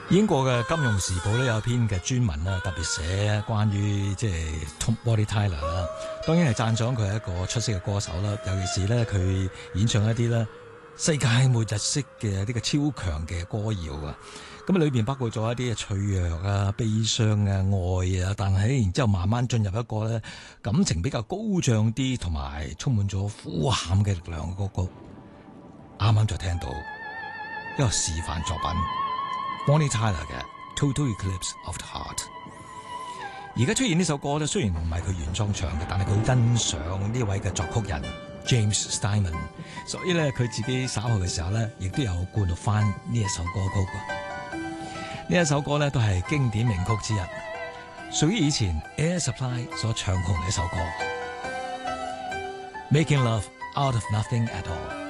英國嘅《金融時報》咧有篇嘅專文啦，特別寫關於即係 Bonnie Tyler 啦，當然係讚賞佢係一個出色嘅歌手啦，尤其是咧佢演唱一啲咧世界末日式嘅一啲嘅超強嘅歌謠啊，咁啊裏邊包括咗一啲嘅脆弱啊、悲傷啊、愛啊，但係然之後慢慢進入一個咧感情比較高漲啲，同埋充滿咗呼喊嘅力量嘅歌曲，啱啱就聽到一個示範作品。Bonnie Tyler 嘅 Total Eclipse of the Heart， 而家出現呢首歌咧，雖然唔係佢原裝唱嘅，但係佢欣賞呢位嘅作曲人 James Steinman， 所以咧佢自己稍後嘅時候咧，亦都有灌錄翻呢一首歌曲。呢一首歌咧都係經典名曲之一，屬於以前 Air Supply 所唱紅嘅一首歌 Making Love Out of Nothing at All。